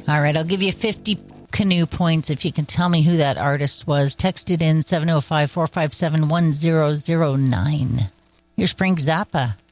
All right, I'll give you 50 canoe points if you can tell me who that artist was. Text it in 705-457-1009. Here's Frank Zappa.